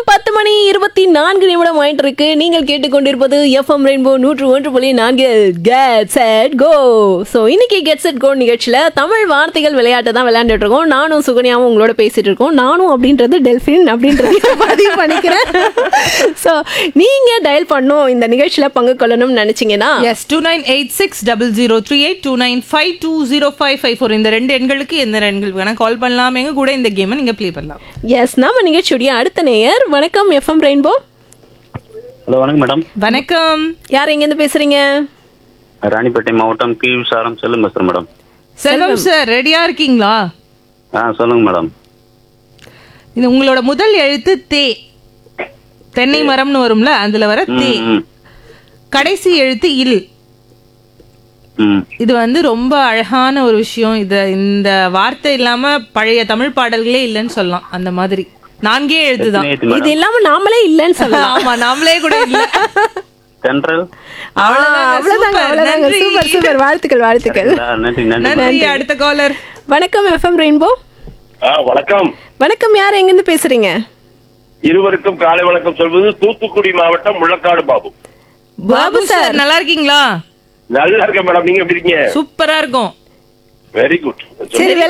நேரம் 10:24 ஆயிட்டு இருக்கு. நீங்கள் கேட்டுக்கொண்டிருப்பது FM rainbow 101.4 get set go. So இன்னைக்கு கெட் செட் கோ நிகழ்ச்சியில தமிழ் வார்த்தைகள் விளையாட்டு தான் விளையாண்டுட்டு இருக்கோம். நானும் சுகன்யாவும் உங்களோட பேசிட்டு இருக்கோம். நானும் அப்படின்றது டெல்பின் அப்படின்றது பதிவு பண்ணிக்கிறேன். ஸோ நீங்க டயல் பண்ணும் இந்த நிகழ்ச்சியில பங்கு கொள்ளணும்னு நினைச்சீங்கன்னா எஸ் 29860038 29520554 இந்த ரெண்டு எண்களுக்கு எந்த எண்களுக்கு வேணா கால் பண்ணலாம். எங்க கூட இந்த கேமை நீங்க ப்ளே பண்ணலாம். எஸ், நாம நிகழ்ச்சியுடைய அடுத்த நேயர். வணக்கம் எஃப்எம் ரெயின்போ. ஹலோ, வணக்கம் மேடம். வணக்கம். யார் எங்க இருந்து பேசுறீங்க? ராணிப்பேட்டை மாவட்டம் கி சாரம் செல்லும் பேசுறேன் மேடம். செல்வம் சார், ரெடியா இருக்கீங்களா? சொல்லுங்க மேடம். இது உங்களோட முதல் எழுத்து தே. தென்னை மரம்னு வரும்ல, அதுல வர தே. கடைசி எழுத்து இல். இது வந்து ரொம்ப அழகான ஒரு விஷயம். இந்த வார்த்தை இல்லாம பழைய தமிழ் பாடல்களே இல்லைன்னு சொல்லலாம். அந்த மாதிரி 4 எழுத்துதான். இது இல்லாம நாமளே இல்லன்னு சொல்லலாம். ஆமா, நாமளே கூட இல்ல. தென்றல். அவ்வளவுதாங்க. சூப்பர் சூப்பர், வாழ்த்துக்கள் வாழ்த்துக்கள். நன்றி. அடுத்த காலர். வணக்கம் எஃப்எம் ரெயின்போ. வணக்கம். வணக்கம், யார் எங்க இருந்து பேசுறீங்க? இருவருக்கும் காலை வணக்கம் சொல்வது தூத்துக்குடி மாவட்டம் முள்ளக்காடு பாபு. பாபு சார், நல்லா இருக்கீங்களா? நல்லா இருக்கேன் மேடம். நீங்க எப்படி இருக்கீங்க? சூப்பரா இருக்கும். Very good. சரி,